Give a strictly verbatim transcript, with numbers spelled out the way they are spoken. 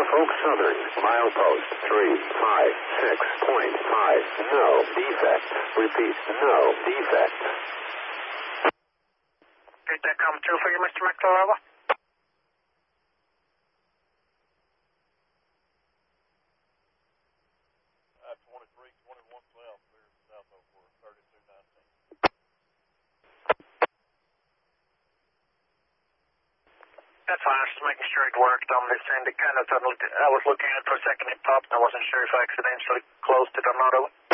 Norfolk Southern, milepost three five six point five. No defect. Repeat, no defect. Did that come through for you, Mister McLaughlin? That's fine. I was just making sure it worked on this end. It kind of suddenly, I was looking at it for a second, it popped, and I wasn't sure if I accidentally closed it or not.